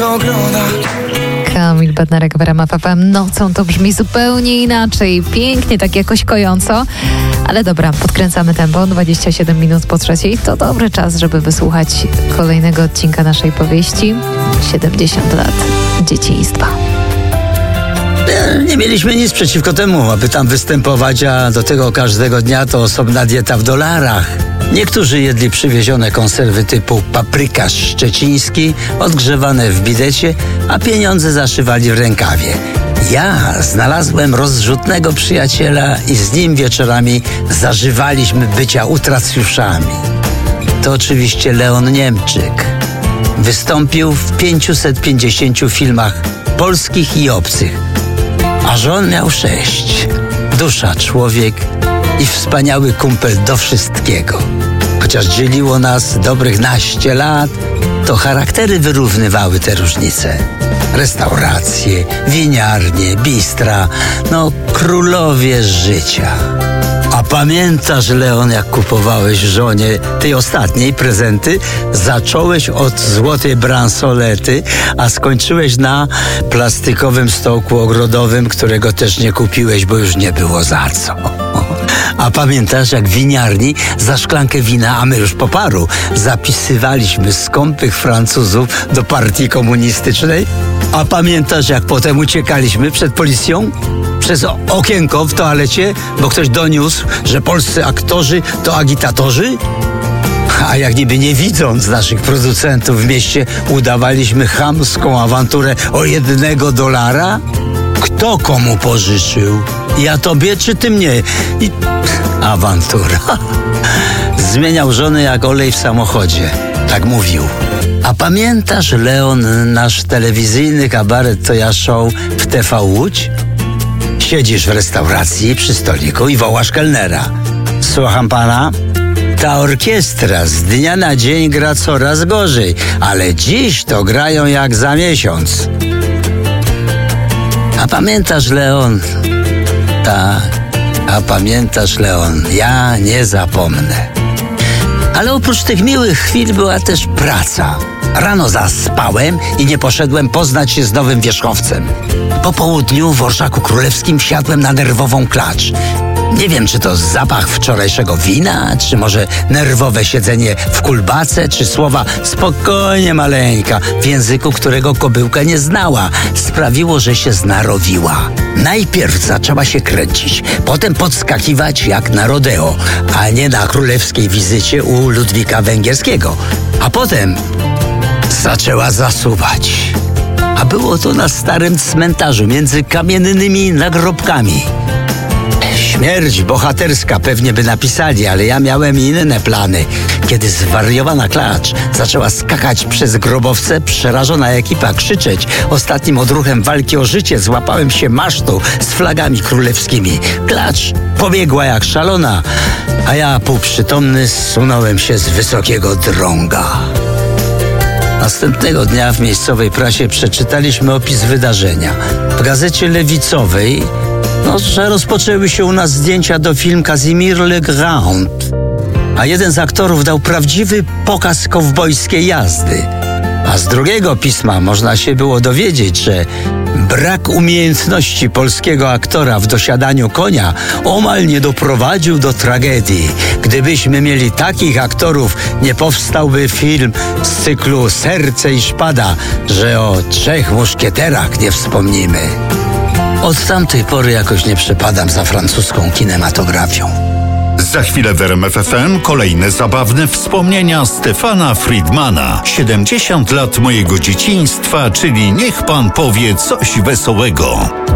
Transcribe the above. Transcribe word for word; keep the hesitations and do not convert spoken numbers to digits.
ogląda. Kamil Bednarek w R M F F M. Nocą to brzmi zupełnie inaczej. Pięknie, tak jakoś kojąco. Ale dobra, podkręcamy tempo. dwadzieścia siedem minut po trzeciej. To dobry czas, żeby wysłuchać kolejnego odcinka naszej powieści. siedemdziesiąt lat dzieciństwa. Nie mieliśmy nic przeciwko temu, aby tam występować, a do tego każdego dnia to osobna dieta w dolarach. Niektórzy jedli przywiezione konserwy typu paprykarz szczeciński, odgrzewane w bidecie, a pieniądze zaszywali w rękawie. Ja znalazłem rozrzutnego przyjaciela i z nim wieczorami zażywaliśmy bycia utracjuszami. To oczywiście Leon Niemczyk. Wystąpił w pięciuset pięćdziesięciu filmach polskich i obcych. A żon miał sześć. Dusza człowiek i wspaniały kumpel do wszystkiego. Chociaż dzieliło nas dobrych naście lat, to charaktery wyrównywały te różnice. Restauracje, winiarnie, bistra, no królowie życia. A pamiętasz, Leon, jak kupowałeś żonie tej ostatniej prezenty? Zacząłeś od złotej bransolety, a skończyłeś na plastikowym stołku ogrodowym, którego też nie kupiłeś, bo już nie było za co. A pamiętasz, jak w winiarni za szklankę wina, a my już po paru, zapisywaliśmy skąpych Francuzów do partii komunistycznej? A pamiętasz, jak potem uciekaliśmy przed policją? Przez okienko w toalecie, bo ktoś doniósł, że polscy aktorzy to agitatorzy? A jak niby nie widząc naszych producentów w mieście, udawaliśmy chamską awanturę o jednego dolara? Kto komu pożyczył? Ja tobie czy ty mnie? I... Awantura. Zmieniał żony jak olej w samochodzie. Tak mówił. A pamiętasz, Leon, nasz telewizyjny kabaret To ja show w T V Łódź? Siedzisz w restauracji przy stoliku i wołasz kelnera. Słucham pana? Ta orkiestra z dnia na dzień gra coraz gorzej, ale dziś to grają jak za miesiąc. A pamiętasz, Leon? Tak, a pamiętasz, Leon? Ja nie zapomnę. Ale oprócz tych miłych chwil była też praca. Rano zaspałem i nie poszedłem poznać się z nowym wierzchowcem. Po południu w Orszaku Królewskim wsiadłem na nerwową klacz. Nie wiem, czy to zapach wczorajszego wina, czy może nerwowe siedzenie w kulbace, czy słowa spokojnie maleńka w języku, którego kobyłka nie znała, sprawiło, że się znarowiła. Najpierw zaczęła się kręcić, potem podskakiwać jak na rodeo, a nie na królewskiej wizycie u Ludwika Węgierskiego. A potem zaczęła zasuwać. A było to na starym cmentarzu między kamiennymi nagrobkami. Śmierć bohaterska pewnie by napisali, ale ja miałem inne plany. Kiedy zwariowana klacz zaczęła skakać przez grobowce, przerażona ekipa krzyczeć, ostatnim odruchem walki o życie złapałem się masztu z flagami królewskimi. Klacz pobiegła jak szalona, a ja półprzytomny zsunąłem się z wysokiego drąga. Następnego dnia w miejscowej prasie przeczytaliśmy opis wydarzenia. W gazecie lewicowej, no, że rozpoczęły się u nas zdjęcia do filmu Casimir Le Grand, a jeden z aktorów dał prawdziwy pokaz kowbojskiej jazdy. A z drugiego pisma można się było dowiedzieć, że brak umiejętności polskiego aktora w dosiadaniu konia omal nie doprowadził do tragedii. Gdybyśmy mieli takich aktorów, nie powstałby film z cyklu Serce i szpada, że o trzech muszkieterach nie wspomnimy. Od tamtej pory jakoś nie przepadam za francuską kinematografią. Za chwilę w R M F F M kolejne zabawne wspomnienia Stefana Friedmana. siedemdziesiąt lat mojego dzieciństwa, czyli niech pan powie coś wesołego.